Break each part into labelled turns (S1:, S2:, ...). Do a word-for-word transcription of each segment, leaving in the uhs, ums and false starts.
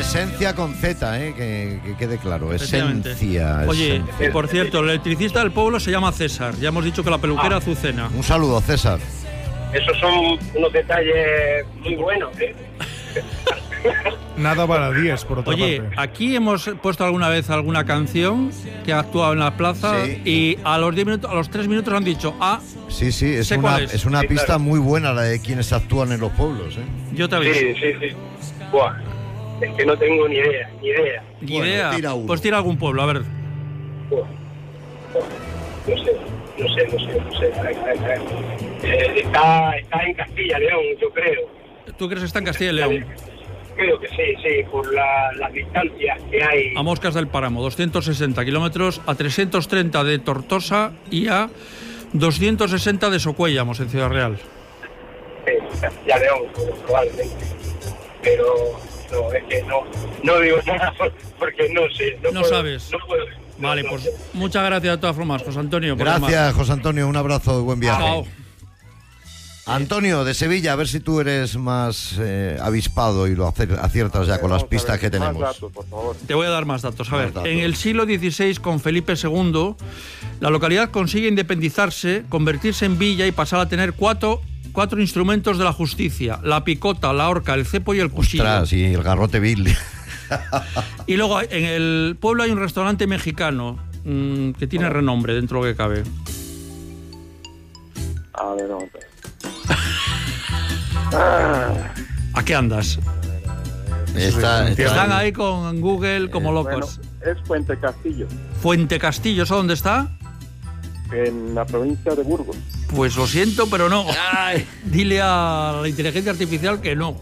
S1: esencia con Z, ¿eh? que, que quede claro. Esencia.
S2: Oye,
S1: esencia.
S2: por cierto, el electricista del pueblo se llama César. Ya hemos dicho que la peluquera
S3: Ah.
S2: Azucena.
S1: Un saludo, César.
S3: Esos son unos detalles muy buenos, ¿eh?
S4: Nada para diez, por otra
S2: Oye,
S4: parte.
S2: aquí hemos puesto alguna vez alguna canción que ha actuado en la plaza
S1: Sí.
S2: y a los diez minutos, a los tres minutos han dicho, ah,
S1: Sí, sí, es
S2: Sé
S1: una,
S2: cuál es.
S1: es una
S3: Sí,
S1: pista
S3: claro.
S1: muy buena la de quienes actúan en los pueblos. ¿eh?
S2: yo te aviso.
S3: Sí, sí, sí. Buah, es que no tengo ni idea, ni idea.
S2: Ni
S1: Bueno,
S2: idea.
S1: tira uno.
S2: Pues tira algún pueblo, a ver.
S3: Buah. No sé, no sé, no sé, no sé. Eh, está, está en Castilla, León, yo creo.
S2: ¿Tú crees que está en Castilla y León?
S3: Creo que sí, sí, por la, las distancias que hay.
S2: A Moscas del Páramo, doscientos sesenta kilómetros, a trescientos treinta de Tortosa y a doscientos sesenta de Socuéllamos, en Ciudad Real.
S3: Sí, Castilla, León, probablemente. Pero no, es que no, no digo nada porque no sé. No,
S2: No
S3: puedo,
S2: sabes.
S3: No puedo. no,
S2: Vale,
S3: no
S2: pues
S3: sé.
S2: muchas gracias de todas formas, José Antonio. por
S1: Gracias,
S2: llamar.
S1: José Antonio. Un abrazo y buen viaje.
S2: Chao.
S1: Antonio, de Sevilla, a ver si tú eres más eh, avispado y lo acer- aciertas ya con las pistas que tenemos.
S5: Más datos, por favor.
S2: Te voy a dar más datos. A
S1: Más
S2: ver,
S1: datos.
S2: en el siglo dieciséis, con Felipe segundo, la localidad consigue independizarse, convertirse en villa y pasar a tener cuatro, cuatro instrumentos de la justicia: la picota, la horca, el cepo y el cuchillo.
S1: Ostras, y el garrote vil.
S2: Y luego en el pueblo hay un restaurante mexicano mmm, que tiene renombre dentro de lo que cabe.
S5: A ver, vamos a ver. Ah,
S2: ¿A qué andas?
S1: Está- está-
S2: Están ahí con Google como
S5: bueno,
S2: locos.
S5: es Puente Castillo,
S2: Fuente Castillo, ¿eso dónde está?
S5: en la provincia de Burgos.
S2: Pues lo siento, pero no. Dile a la inteligencia artificial que no.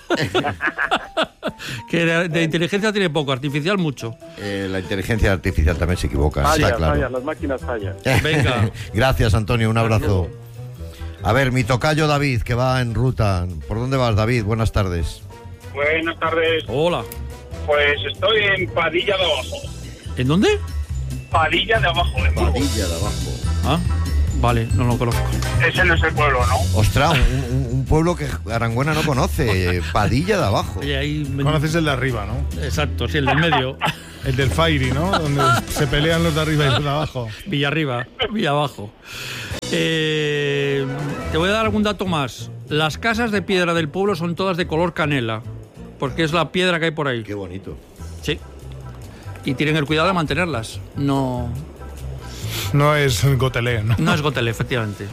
S2: Que de, de inteligencia tiene poco, artificial mucho.
S1: Eh, la inteligencia artificial también se equivoca,
S5: Falla,
S1: está claro.
S5: falla, las máquinas fallan.
S2: Venga.
S1: Gracias, Antonio, un abrazo. A ver, mi tocayo David, que va en ruta. ¿Por dónde vas, David? Buenas tardes.
S3: Buenas tardes.
S2: Hola.
S3: Pues estoy en Padilla de Abajo.
S2: ¿En dónde?
S3: Padilla de Abajo, de Burgos.
S1: Padilla de abajo.
S2: Ah, vale, no lo conozco.
S3: Ese no es el pueblo, ¿no?
S1: Ostras, un, un- un pueblo que Arangüena no conoce. Padilla de abajo.
S2: Oye, ahí me-
S4: Conoces el de arriba, ¿no?
S2: Exacto, sí, el del medio.
S4: El del Fairy, ¿no? Donde se pelean los de arriba y los de abajo.
S2: Villa arriba, Villa abajo. Eh, te voy a dar algún dato más. Las casas de piedra del pueblo son todas de color canela, porque es la piedra que hay por ahí.
S1: Qué bonito.
S2: Sí. Y tienen el cuidado de mantenerlas. No,
S4: No es Gotelé, ¿no?
S2: no es Gotel, efectivamente.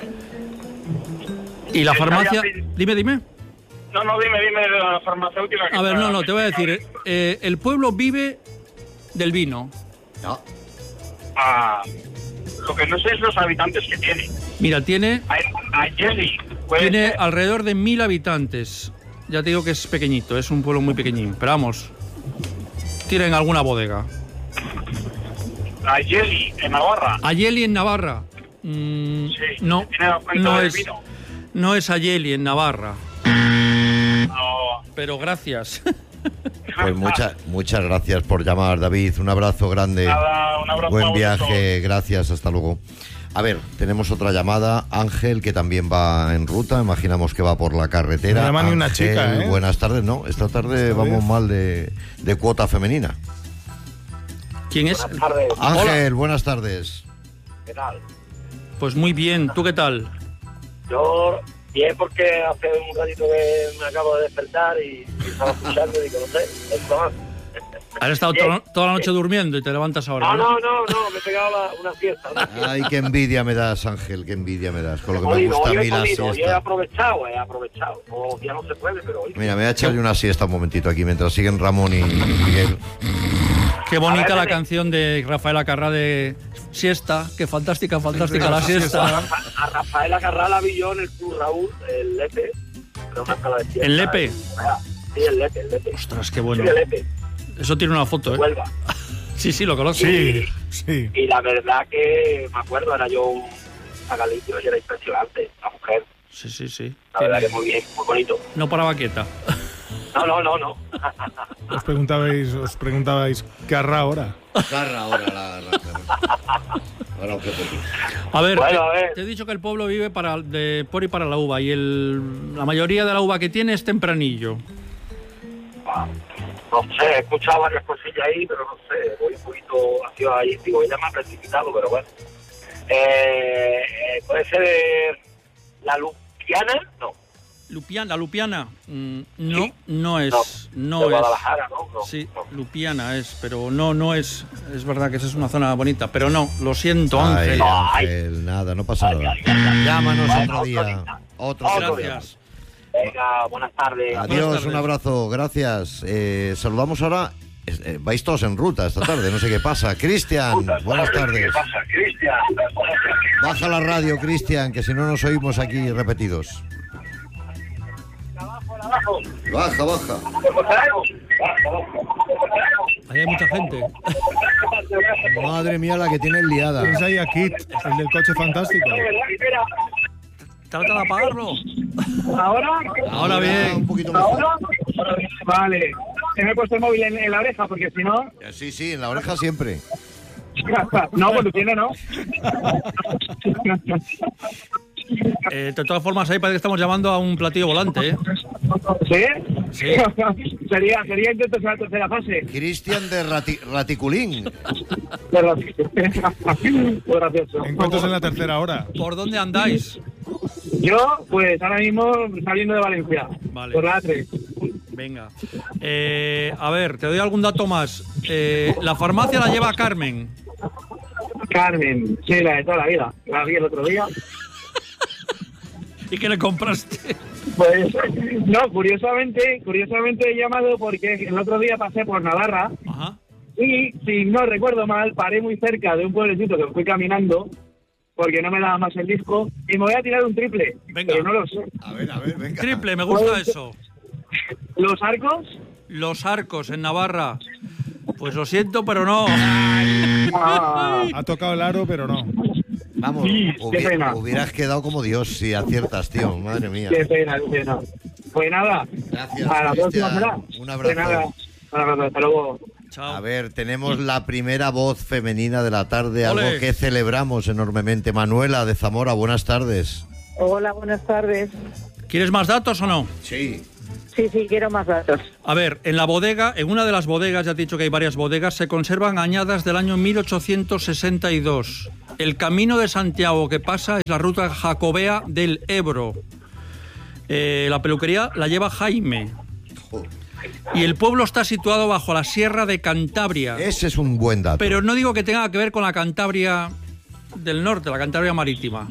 S2: Y la farmacia... Dime, dime.
S3: No, no, dime, dime de la farmacéutica. que
S2: A ver,
S3: está-
S2: no, no, te voy a decir. eh, el pueblo vive del vino.
S1: No.
S3: Ah, lo que no sé es los habitantes que tiene.
S2: Mira, tiene,
S3: A, a Jelly, pues,
S2: tiene
S3: eh,
S2: alrededor de mil habitantes. Ya te digo que es pequeñito, es un pueblo muy pequeñín. Pero vamos, tienen alguna bodega.
S3: a Jelly, en Navarra.
S2: Ayeli en Navarra. Mm,
S3: Sí,
S2: no,
S3: tiene la fuente
S2: no
S3: del
S2: es,
S3: vino.
S2: no es Ayeli en Navarra.
S3: No.
S2: Pero gracias.
S1: Pues muchas muchas gracias por llamar, David. Un abrazo grande.
S3: Nada, un abrazo a
S1: Buen
S3: vosotros.
S1: viaje, gracias, hasta luego. A ver, tenemos otra llamada. Ángel, que también va en ruta. Imaginamos que va por la carretera.
S4: No llama ni una
S1: Ángel,
S4: chica, ¿eh?
S1: Buenas tardes. No, esta tarde vamos mal de, de cuota femenina.
S2: ¿Quién es?
S3: Buenas tardes.
S1: Ángel, buenas tardes.
S3: ¿Qué tal?
S2: Pues muy bien, ¿tú qué tal?
S3: Yo, bien, porque hace un ratito que me acabo de despertar y, y estaba escuchando y digo, no sé, esto más.
S2: Has estado
S3: Bien.
S2: to- toda la noche durmiendo y te levantas ahora.
S3: No, no, no, no, me he pegado la- una fiesta. Una fiesta.
S1: Ay, qué envidia me das, Ángel, qué envidia me das. Con lo que me
S3: Hoy,
S1: gusta a
S3: hoy
S1: mí
S3: he
S1: la
S3: comido, hoy he
S1: siesta.
S3: aprovechado, he aprovechado. Todos los días no se puede, pero hoy.
S1: Mira, me voy a echarle una siesta un momentito aquí mientras siguen Ramón y Miguel.
S2: Qué bonita
S3: A ver,
S2: la
S3: nene.
S2: canción de Rafael Acarrá de Siesta. Qué fantástica, fantástica la siesta.
S3: A Rafael Acarrá vi yo en el Club Raúl, el Lepe. Era una sala de fiesta.
S2: ¿El Lepe?
S3: Sí, el Lepe, el Lepe.
S2: Ostras, qué
S3: Sí,
S2: bueno.
S3: el Lepe,
S2: Eso tiene una foto, ¿eh?
S3: Huelva.
S2: Sí, sí, lo conozco.
S4: Sí, sí.
S3: Y la verdad que me acuerdo, era yo un pagalito y era impresionante, la mujer.
S2: Sí, sí, sí.
S3: La verdad que muy bien, muy bonito.
S2: No paraba quieta.
S3: No, no, no, no.
S4: Os preguntabais, os preguntabais, ¿qué hará ahora?
S1: Garra ahora la, la ahora qué poquito.
S2: A ver,
S3: Bueno,
S2: te,
S3: a ver.
S2: te he dicho que el pueblo vive para, de, por y para la uva y el, la mayoría de la uva que tiene es tempranillo.
S3: No sé, he escuchado varias cosillas ahí, pero no sé, voy un poquito hacia ahí, digo, ella me ha precipitado, pero bueno. Eh, eh, puede ser la Lupiana, no.
S2: Lupiana, la Lupiana, mm, no,
S3: Sí.
S2: no es, no,
S3: de
S2: es.
S3: Guadalajara, ¿no? No,
S2: Sí,
S3: no.
S2: Lupiana es, pero no, no es. Es verdad que esa es una zona bonita, pero no, lo siento,
S1: Ay,
S2: Ángel.
S1: Ángel, nada, no pasa nada. Llámanos otro día. Otro
S3: Otro
S1: día.
S2: Gracias.
S3: Venga, buenas tardes.
S2: Buenas
S1: Adiós,
S2: tardes.
S1: un abrazo, gracias. Eh, saludamos ahora. es- eh, vais todos en ruta esta tarde, no sé qué pasa. Cristian, buenas tardes.
S3: ¿Qué pasa, Cristian?
S1: Baja la radio, Cristian, que si no nos oímos aquí repetidos.
S3: Abajo,
S1: Baja, baja.
S2: Ahí hay mucha gente.
S1: Madre mía, la que tiene liada.
S4: Tienes ahí a Kit, el del coche fantástico.
S2: Trata de apagarlo.
S3: ¿Ahora?
S2: Ahora
S1: Un
S2: bien.
S1: poquito mejor.
S3: ¿Ahora? Vale. Que me he puesto el móvil en, en la oreja, porque si no...
S1: Eh, Sí, sí, en la oreja siempre.
S3: No, pues tú tienes, ¿no?
S2: Eh, de todas formas, ahí parece que estamos llamando a un platillo volante, ¿eh?
S3: ¿Sí?
S2: Sí.
S3: sería, sería entonces la tercera fase.
S1: Cristian de Rati- Raticulín.
S3: Pero, muy gracioso.
S4: Encuentros en la tercera hora.
S2: ¿Por dónde andáis?
S3: Yo, pues ahora mismo saliendo de Valencia.
S2: Vale.
S3: Por la A tres.
S2: Venga. Eh, a ver, te doy algún dato más. Eh, la farmacia la lleva Carmen.
S3: Carmen, sí, la de toda la vida. La vi el otro día.
S2: ¿Y qué le compraste?
S3: Pues, no, curiosamente, curiosamente he llamado porque el otro día pasé por Navarra
S2: Ajá.
S3: y, si no recuerdo mal, paré muy cerca de un pueblecito que fui caminando porque no me daba más el disco y me voy a tirar un triple,
S2: Venga.
S3: pero no lo sé.
S1: A ver, a ver, venga.
S2: Triple, me gusta eso.
S3: ¿Los arcos?
S2: Los Arcos en Navarra. Pues lo siento, pero no.
S3: Ah,
S4: Ha tocado el aro, pero no.
S1: Vamos,
S3: Sí, qué
S1: hubi-
S3: pena.
S1: hubieras quedado como Dios si aciertas, tío. Madre mía.
S3: qué pena, qué pena. Pues nada,
S1: Gracias,
S3: a la
S1: Cristian.
S3: próxima será.
S1: Un abrazo.
S3: Pues nada, un abrazo, hasta luego.
S2: Chao.
S1: A ver, tenemos la primera voz femenina de la tarde,
S2: Ole.
S1: algo que celebramos enormemente. Manuela de Zamora, buenas tardes.
S6: Hola, buenas tardes.
S2: ¿Quieres más datos o no?
S1: Sí.
S6: Sí, sí, quiero más datos.
S2: A ver, en la bodega, en una de las bodegas, ya te he dicho que hay varias bodegas, se conservan añadas del año mil ochocientos sesenta y dos. El camino de Santiago que pasa es la ruta jacobea del Ebro. Eh, la peluquería la lleva Jaime. Y el pueblo está situado bajo la Sierra de Cantabria.
S1: Ese es un buen dato.
S2: Pero no digo que tenga que ver con la Cantabria del norte, la Cantabria marítima.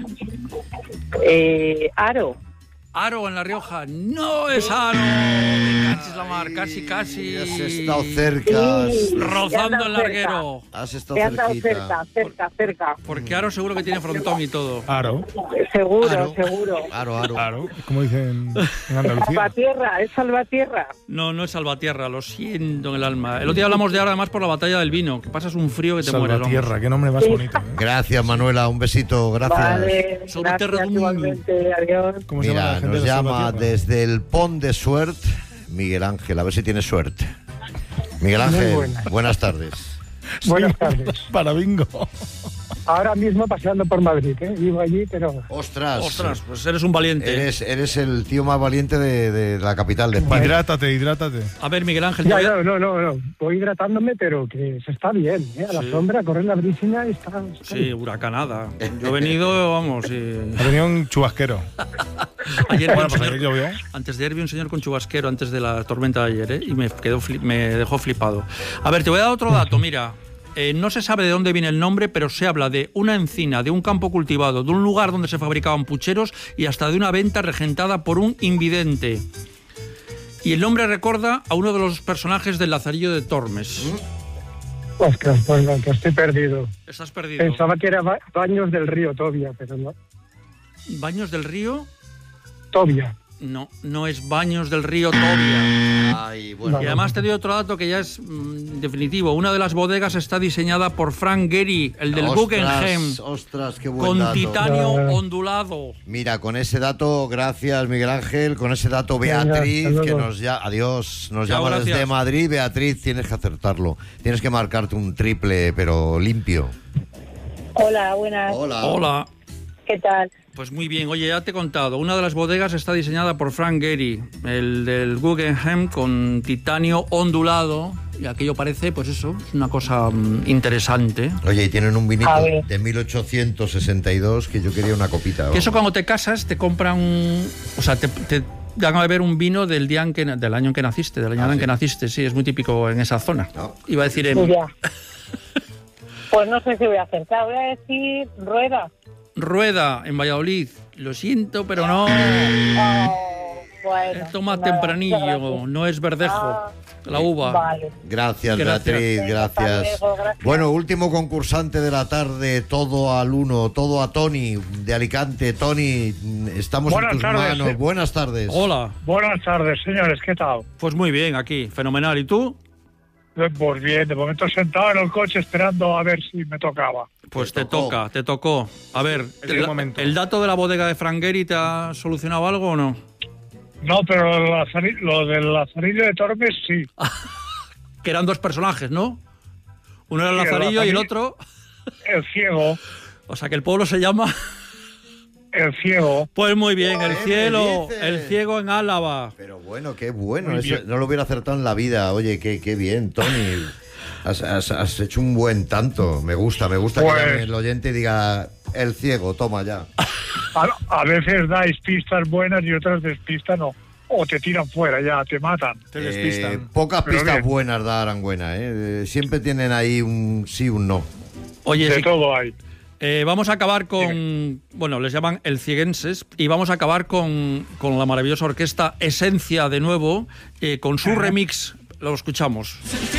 S6: Eh, Aro.
S2: Aro en La Rioja, no es Aro. Me cachis la mar, casi, casi.
S1: Has estado cerca.
S6: Sí.
S2: Rozando el
S6: He andado
S2: larguero.
S1: Has estado
S6: He andado
S1: cerquita.
S6: cerca, cerca, cerca.
S2: Porque Aro seguro que tiene frontón y todo.
S4: Aro.
S6: Seguro,
S1: Aro.
S6: seguro.
S1: Aro, aro.
S4: Aro. Como dicen en Andalucía.
S6: Salvatierra, es Salvatierra.
S2: No, no es Salvatierra, lo siento en el alma. El otro día hablamos de Aro además por la batalla del vino, que pasas un frío que te mueres. vamos.
S4: Salvatierra, qué nombre más bonito. ¿eh?
S1: Gracias, Manuela. Un besito. Gracias.
S6: Vale,
S2: Sobre terra
S6: gracias
S2: d'un-
S6: igualmente, adiós.
S4: ¿Cómo se llama la
S1: Mira,
S4: gente
S1: nos
S4: de
S1: llama
S4: Salvatierra?
S1: desde el Pont de Suert Miguel Ángel. A ver si tiene suerte. Miguel Ángel,
S7: buena.
S1: buenas tardes.
S7: Buenas tardes.
S4: Para bingo.
S7: Ahora mismo paseando por Madrid, ¿eh? Vivo allí, pero
S1: Ostras.
S2: Ostras, pues eres un valiente.
S1: Eres, eres el tío más valiente de, de la capital de España.
S4: Hidrátate, hidrátate.
S2: A ver, Miguel Ángel, te
S7: ya,
S2: voy a-
S7: no, no, no, no. Voy hidratándome, pero que se está bien, ¿eh? A la
S2: Sí.
S7: sombra, correr la brisina y está... está
S2: Sí, huracanada. Yo he venido, vamos, y...
S4: Ha venido un chubasquero.
S2: Ayer vi
S4: Bueno,
S2: un
S4: pues
S2: señor-
S4: ayer llovió.
S2: Antes de ayer vi un señor con chubasquero antes de la tormenta de ayer, ¿eh? Y me, quedó fli- me dejó flipado. A ver, te voy a dar otro dato, mira. Eh, no se sabe de dónde viene el nombre, pero se habla de una encina, de un campo cultivado, de un lugar donde se fabricaban pucheros y hasta de una venta regentada por un invidente. Y el nombre recuerda a uno de los personajes del Lazarillo de Tormes.
S7: Ostras, pues no, que estoy perdido.
S2: Estás perdido.
S7: Pensaba que era ba- Baños del Río Tobia, pero no.
S2: ¿Baños del río?
S7: Tobia.
S2: No, no es Baños del río Tobia.
S1: Ay, bueno.
S2: Y además te doy otro dato que ya es mm, definitivo. Una de las bodegas está diseñada por Frank Gehry, el del
S1: Ostras,
S2: Guggenheim,
S1: Ostras, qué buen
S2: con
S1: dato.
S2: titanio
S7: Ah.
S2: ondulado.
S1: Mira, con ese dato, gracias Miguel Ángel, con ese dato Beatriz,
S7: hasta
S1: que
S7: luego.
S1: nos ya, adiós, nos
S2: Chao,
S1: llama
S2: gracias.
S1: desde Madrid. Beatriz, tienes que acertarlo. Tienes que marcarte un triple, pero limpio.
S6: Hola, buenas.
S1: Hola.
S2: Hola.
S6: ¿Qué tal?
S2: Pues muy bien, oye, ya te he contado, una de las bodegas está diseñada por Frank Gehry, el del Guggenheim, con titanio ondulado, y aquello parece, pues eso, es una cosa um, interesante.
S1: Oye, y tienen un vinito
S6: A ver.
S1: de mil ochocientos sesenta y dos que yo quería una copita.
S2: Que
S1: vamos.
S2: eso cuando te casas te compran, o sea, te, te dan a beber un vino del día en que, del año en que naciste, del año
S1: Ah,
S2: en
S1: ¿sí?
S2: que naciste, sí, es muy típico en esa zona.
S1: No.
S2: Iba a decir en
S6: Ya. Pues no sé si voy a acertar. Voy a decir Rueda.
S2: Rueda, en Valladolid. Lo siento, pero no.
S6: Oh, bueno,
S2: Esto más
S6: nada,
S2: tempranillo,
S6: muchas gracias.
S2: no es verdejo,
S6: Ah,
S2: la uva.
S6: Vale.
S1: Gracias,
S2: Gracias.
S1: Beatriz,
S6: Venga, hasta
S1: gracias.
S6: luego, gracias.
S1: Bueno, último concursante de la tarde, todo al uno, todo a Tony, de Alicante. Tony, estamos
S7: Buenas
S1: en tus
S7: tardes.
S1: manos. Buenas tardes.
S2: Hola,
S7: Buenas tardes, señores, ¿qué tal?
S2: pues muy bien, aquí, fenomenal. ¿Y tú?
S7: Eh, Pues bien, de momento sentado en el coche esperando a ver si me tocaba.
S2: Pues
S1: Te
S2: te,
S1: tocó.
S2: toca, te tocó. A ver,
S4: Es el
S2: el,
S4: momento.
S2: el dato de la bodega de Frank Gehry te ha solucionado algo o no?
S7: No, pero el lazari- lo del Lazarillo de Tormes sí.
S2: Que eran dos personajes, ¿no? Uno era el
S7: Sí, el
S2: Lazarillo y el
S7: Lazarillo.
S2: otro.
S7: El ciego,
S2: O sea, que el pueblo se llama.
S7: el ciego.
S2: Pues muy bien, el
S1: ¿Qué me
S2: cielo,
S1: dices?
S2: el ciego en Álava.
S1: Pero bueno, qué bueno.
S7: Muy
S1: eso
S7: bien.
S1: no lo hubiera acertado en la vida. Oye, qué, qué bien, Tony. Has, has- has hecho un buen tanto. Me gusta, me gusta
S7: Pues-
S1: que llame el oyente y diga el ciego, toma ya.
S7: A, a veces dais pistas buenas y otras despistan o, o te tiran fuera, ya te matan.
S4: Te
S1: Eh,
S4: despistan.
S1: pocas
S7: Pero
S1: pistas
S7: bien.
S1: buenas da Aranguena, ¿eh? Eh, Siempre tienen ahí un sí, un no.
S2: Oye,
S7: De
S2: sí,
S7: todo hay.
S2: eh, vamos a acabar con. Bueno, les llaman el Cieguenses. Y vamos a acabar con, con la maravillosa orquesta Esencia de nuevo, eh, con su remix. Lo escuchamos.